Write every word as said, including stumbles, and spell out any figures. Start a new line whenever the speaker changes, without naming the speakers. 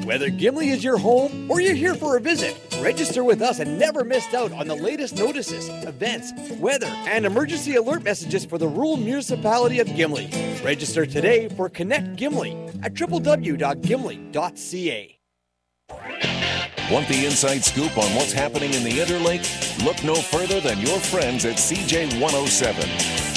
Whether Gimli is your home or you're here for a visit, register with us and never miss out on the latest notices, events, weather, and emergency alert messages for the rural municipality of Gimli. Register today for Connect Gimli at w w w dot gimli dot c a.
Want the inside scoop on what's happening in the Interlake? Look no further than your friends at C J one oh seven.